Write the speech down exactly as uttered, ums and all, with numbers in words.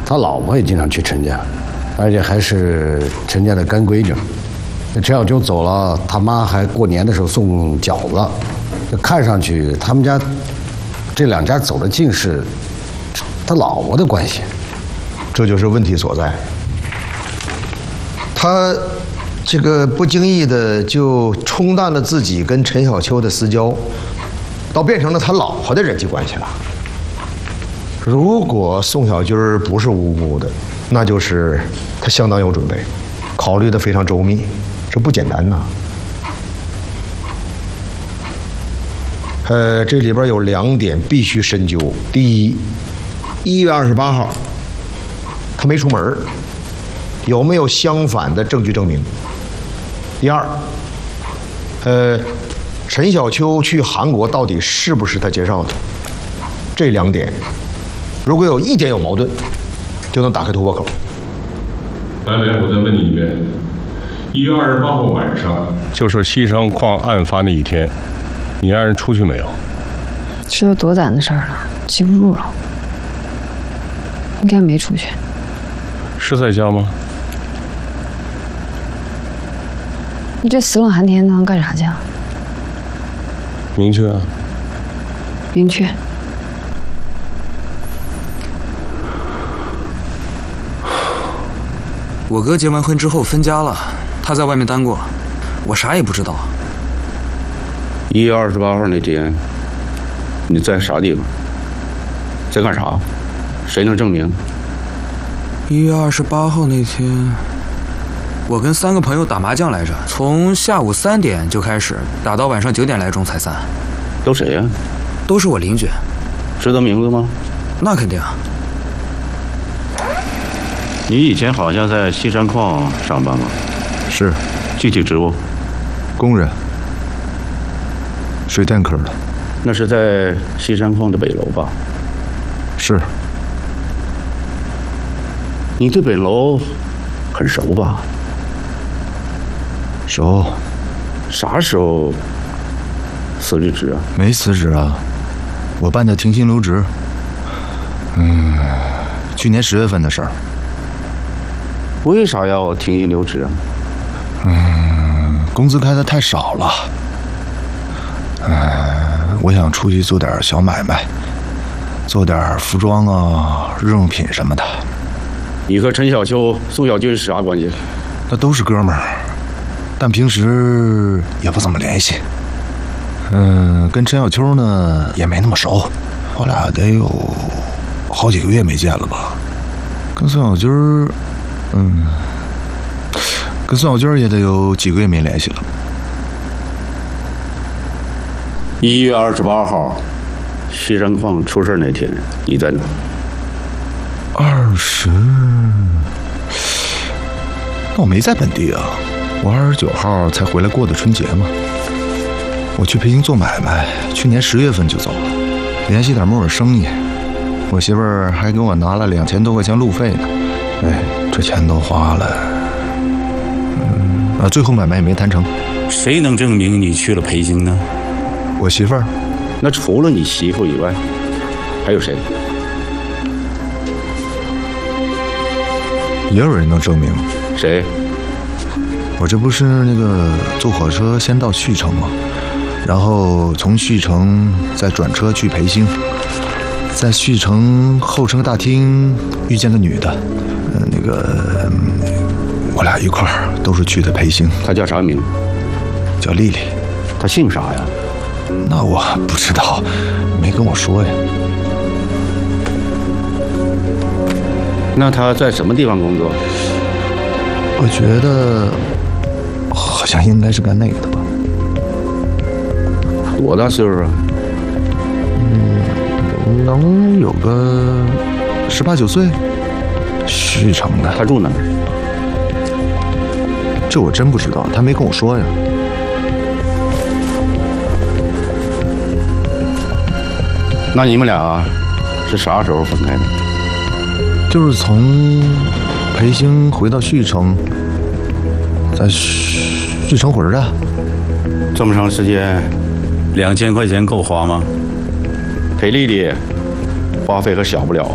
他老婆也经常去陈家，而且还是陈家的干闺女。那陈小秋走了，他妈还过年的时候送饺子，就看上去他们家这两家走得近是他老婆的关系。 这就是问题所在。他这个不经意的就冲淡了自己跟陈小秋的私交，倒变成了他老婆的人际关系了。如果宋小军儿不是无辜的，那就是他相当有准备，考虑的非常周密，这不简单呐。呃，这里边有两点必须深究。第一，一月二十八号，他没出门，有没有相反的证据证明？第二，呃，陈小秋去韩国到底是不是他介绍的？这两点，如果有一点有矛盾，就能打开突破口。 来来，我再问你一遍，一月二十八号晚上，就是西山矿案发那一天，你让人出去没有？ 这都多晚的事儿了，记不住了。应该没出去。 是在家吗？ 你这死冷寒天的干啥去啊？ 明确啊。 明确。 我哥结完婚之后分家了，他在外面单过，我啥也不知道。 一月二十八号那天，你在啥地方？在干啥？谁能证明？ 一月二十八号那天，我跟三个朋友打麻将来着，从下午三点就开始，打到晚上九点来钟才散。 都谁呀？ 都是我邻居。 知道名字吗？ 那肯定啊。 你以前好像在西山矿上班吗？ 是。 具体职务？ 工人。水电科的。 那是在西山矿的北楼吧？ 是。 你对北楼很熟吧？ 熟。 啥时候辞的职啊？ 没辞职啊，我办的停薪留职。嗯，去年十月份的事儿。 为啥要停薪留职啊？ 嗯，工资开的太少了。嗯，我想出去做点小买卖，做点服装啊、日用品什么的。 你和陈小秋、宋小军是啥关系？ 那都是哥们儿，但平时也不怎么联系。嗯，跟陈小秋呢也没那么熟，我俩得有好几个月没见了吧。跟宋小军儿，嗯，跟宋小军儿也得有几个月没联系了。 一月二十八号，西山矿出事那天，你在哪？ 二十，那我没在本地啊，我二十九号才回来过的春节嘛。我去北京做买卖，去年十月份就走了，联系点木耳生意。我媳妇儿还给我拿了两千多块钱路费呢，哎，这钱都花了。嗯啊，最后买卖也没谈成。 谁能证明你去了北京呢？ 我媳妇儿。 那除了你媳妇以外，还有谁？ 也有人能证明。 谁？ 我这不是那个坐火车先到旭城吗？然后从旭城再转车去培兴，在旭城候车大厅遇见个女的，呃，那个我俩一块儿都是去的培兴。 她叫啥名？ 叫丽丽。 她姓啥呀？ 那我不知道，没跟我说呀。 那她在什么地方工作？ 我觉得好像应该是干那个的吧。 多大岁数啊？ 嗯，能有个十八九岁。旭城的。 他住哪儿？ 这我真不知道，他没跟我说呀。 那你们俩是啥时候分开的？ 就是从培兴回到旭城，在旭城火车站。 这么长时间，两千块钱够花吗？陪丽丽，花费可小不了啊。